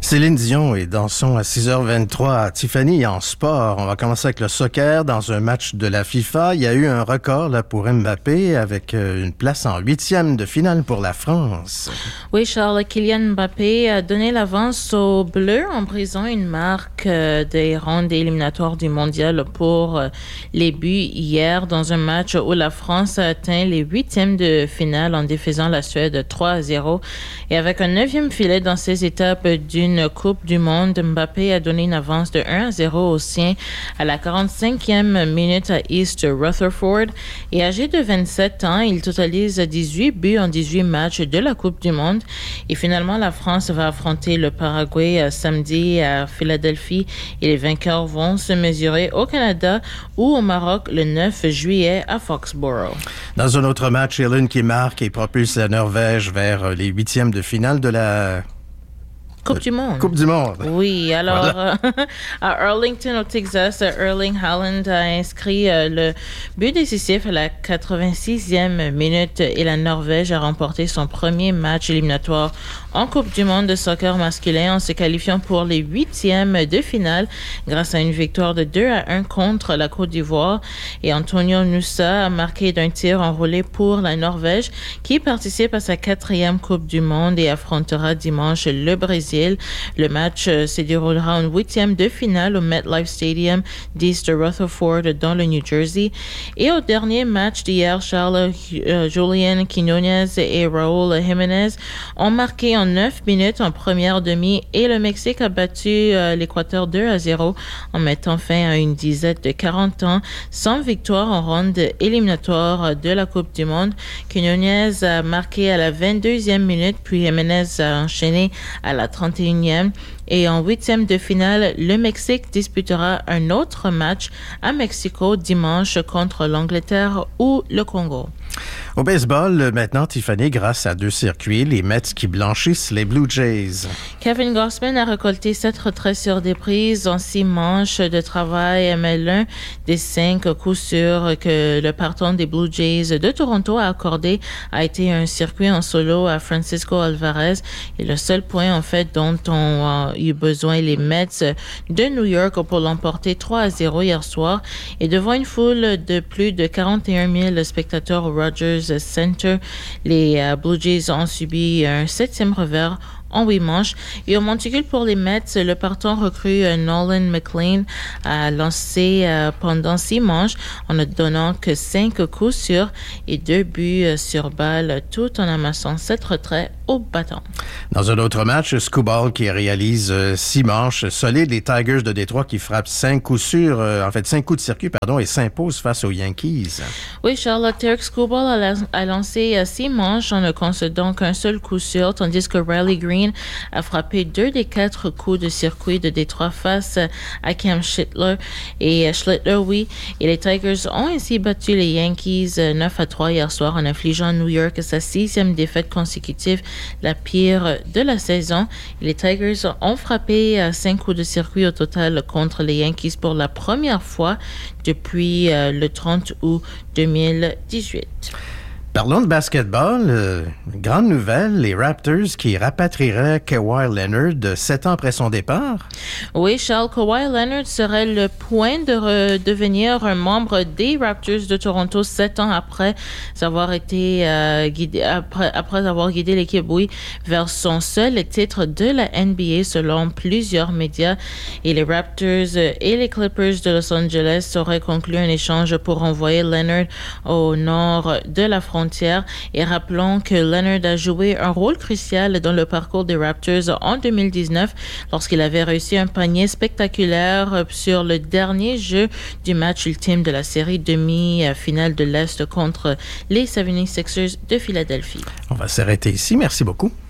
Céline Dion et dansons à 6h23 à Tiffany en sport. On va commencer avec le soccer dans un match de la FIFA. Il y a eu un record là pour Mbappé avec une place en 8e de finale pour la France. Oui, Charles, Kylian Mbappé a donné l'avance aux Bleus en brisant une marque des rondes éliminatoires du mondial pour les buts hier dans un match où la France a atteint les 8e de finale en défaisant la Suède 3-0. Et avec un 9e filet dans ces étapes d'une Coupe du Monde, Mbappé a donné une avance de 1-0 aux siens à la 45e minute à East Rutherford. Et âgé de 27 ans, il totalise 18 buts en 18 matchs de la Coupe du Monde. Et finalement, la France va affronter le Paraguay samedi à Philadelphie et les vainqueurs vont se mesurer au Canada ou au Maroc le 9 juillet à Foxborough. Dans un autre match, Irlande qui marque et propulse la Norvège vers les 8e de finale de la Coupe du Monde. Coupe du Monde. Oui, alors Voilà. à Arlington, au Texas, Erling Haaland a inscrit le but décisif à la 86e minute et la Norvège a remporté son premier match éliminatoire en Coupe du Monde de soccer masculin en se qualifiant pour les 8e de finale grâce à une victoire de 2-1 contre la Côte d'Ivoire. Et Antonio Nusa a marqué d'un tir enroulé pour la Norvège qui participe à sa 4e Coupe du Monde et affrontera dimanche le Brésil. Le match se déroulera en 8e de finale au MetLife Stadium d'East Rutherford dans le New Jersey. Et au dernier match d'hier, Charles, Julian Quinones et Raúl Jiménez ont marqué en 9 minutes en première demi et le Mexique a battu l'Équateur 2-0 en mettant fin à une disette de 40 ans sans victoire en ronde éliminatoire de la Coupe du Monde. Quinones a marqué à la 22e minute puis Jiménez a enchaîné à la 31e. Et en 8e de finale, le Mexique disputera un autre match à Mexico dimanche contre l'Angleterre ou le Congo. Au baseball, maintenant, Tiffany, grâce à 2 circuits, les Mets qui blanchissent les Blue Jays. Kevin Gausman a récolté 7 retraits sur des prises en 6 manches de travail, mais l'un des 5 coups sûrs que le partant des Blue Jays de Toronto a accordé a été un circuit en solo à Francisco Alvarez. Et le seul point, en fait, dont on a eu besoin les Mets de New York pour l'emporter 3-0 hier soir. Et devant une foule de plus de 41 000 spectateurs au Rogers Center, les Blue Jays ont subi un 7e revers en 8 manches. Et au monticule pour les Mets, le partant recrue Nolan McLean a lancé pendant 6 manches en ne donnant que 5 coups sûrs et 2 buts sur balle, tout en amassant 7 retraits au bâton. Dans un autre match, Skubal qui réalise 6 manches solides, les Tigers de Détroit qui frappent 5 coups sûrs, 5 coups de circuit, et s'imposent face aux Yankees. Oui, Charlotte, Derek Skubal a lancé 6 manches en ne concédant qu'un seul coup sûr, tandis que Riley Green a frappé 2 des 4 coups de circuit de Détroit face à Cam Schlittler. Et les Tigers ont ainsi battu les Yankees 9-3 hier soir en infligeant à New York sa 6e défaite consécutive, la pire de la saison. Les Tigers ont frappé 5 coups de circuit au total contre les Yankees pour la première fois depuis le 30 août 2018. Parlons de basketball. Grande nouvelle, les Raptors qui rapatrieraient Kawhi Leonard 7 ans après son départ. Oui, Charles, Kawhi Leonard serait le point de redevenir un membre des Raptors de Toronto 7 ans après avoir été guidé, après avoir guidé l'équipe, vers son seul titre de la NBA selon plusieurs médias. Et les Raptors et les Clippers de Los Angeles auraient conclu un échange pour envoyer Leonard au nord de la frontière. Et rappelons que Leonard a joué un rôle crucial dans le parcours des Raptors en 2019 lorsqu'il avait réussi un panier spectaculaire sur le dernier jeu du match ultime de la série demi-finale de l'Est contre les 76ers de Philadelphie. On va s'arrêter ici. Merci beaucoup.